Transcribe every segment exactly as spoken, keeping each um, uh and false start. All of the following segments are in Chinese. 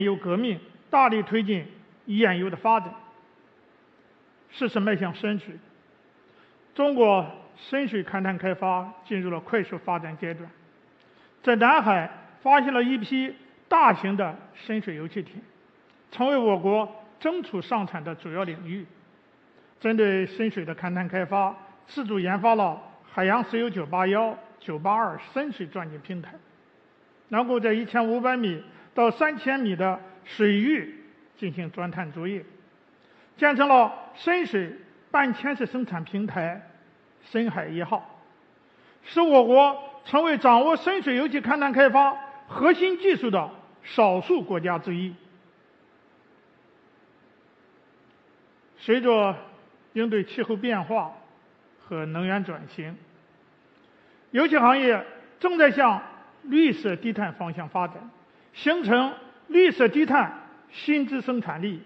油革命，大力推进页油的发展，适时迈向深水。中国深水勘探开发进入了快速发展阶段，在南海发现了一批大型的深水油气田，成为我国增储上产的主要领域。针对深水的勘探开发，自主研发了海洋石油九八一、九八二深水钻井平台，能够在一千五百米到三千米的水域进行钻探作业，建成了深水半潜式生产平台深海一号，使我国成为掌握深水油气勘探开发核心技术的少数国家之一。随着应对气候变化和能源转型，油气行业正在向绿色低碳方向发展，形成绿色低碳新质生产力。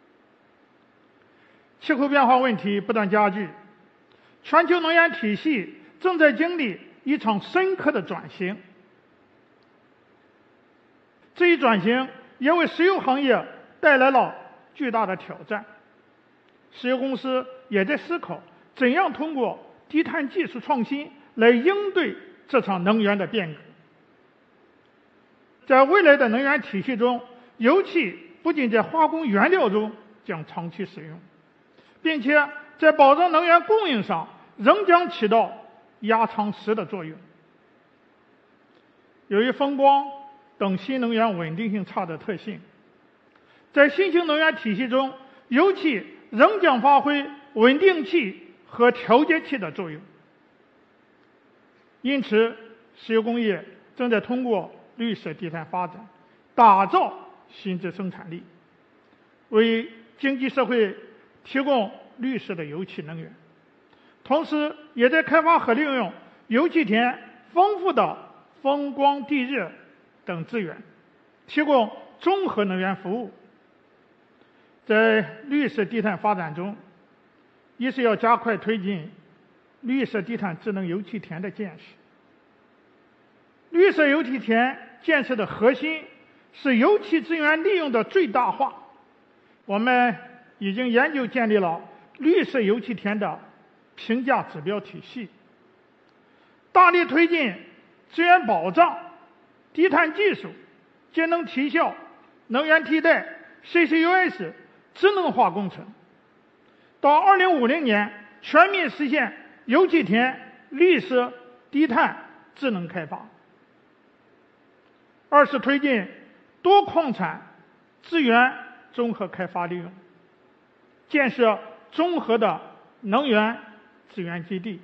气候变化问题不断加剧，全球能源体系正在经历一场深刻的转型。这一转型也为石油行业带来了巨大的挑战。石油公司也在思考怎样通过低碳技术创新来应对这场能源的变革。在未来的能源体系中，油气不仅在化工原料中将长期使用，并且在保证能源供应上仍将起到压舱石的作用。由于风光等新能源稳定性差的特性，在新型能源体系中，油气仍将发挥稳定器和调节器的作用。因此，石油工业正在通过绿色低碳发展，打造新质生产力，为经济社会提供绿色的油气能源，同时也在开发和利用油气田丰富的风光地热等资源，提供综合能源服务。在绿色低碳发展中，一是要加快推进绿色低碳智能油气田的建设。绿色油气田建设的核心是油气资源利用的最大化。我们已经研究建立了绿色油气田的评价指标体系，大力推进资源保障、低碳技术、节能提效、能源替代、C C U S 智能化工程，到二零五零年全面实现油气田绿色低碳智能开发。二是推进多矿产资源综合开发利用，建设综合的能源资源基地。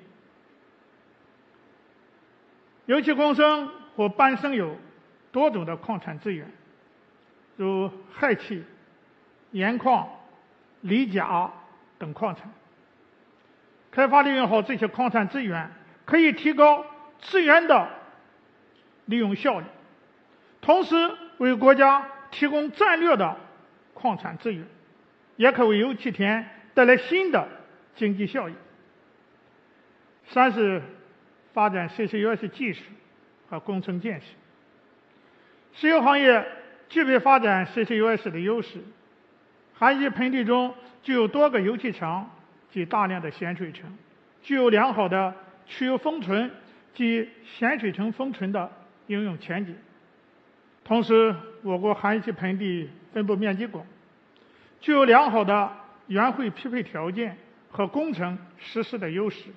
油气共生或伴生有多种的矿产资源，如氦气、盐矿、锂钾等矿产。开发利用好这些矿产资源，可以提高资源的利用效率，同时为国家提供战略的矿产资源，也可为油气田带来新的经济效益。三是发展 C C U S 技术和工程建设。石油行业具备发展 C C U S 的优势，含义盆地中具有多个油气厂及大量的咸水层，具有良好的去油封存及咸水层封存的应用前景。同时，我国含气盆地分布面积广，具有良好的原会匹配条件和工程实施的优势。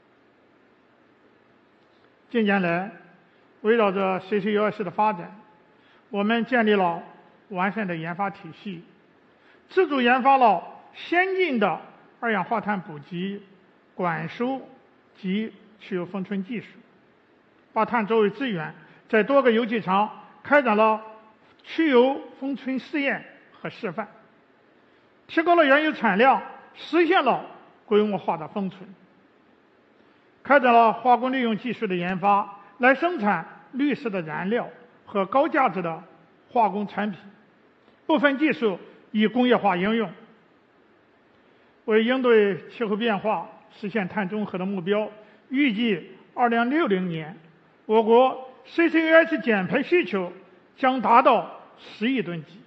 近年来，围绕着 C C U S 的发展，我们建立了完善的研发体系，自主研发了先进的二氧化碳捕集、管收及去油封存技术，把碳作为资源，在多个油气厂开展了去油封存试验和示范，提高了原油产量，实现了规模化的封存，开展了化工利用技术的研发，来生产绿色的燃料和高价值的化工产品，部分技术以工业化应用。为应对气候变化、实现碳中和的目标，预计二零六零年，我国 C C U S 减排需求将达到十亿吨级。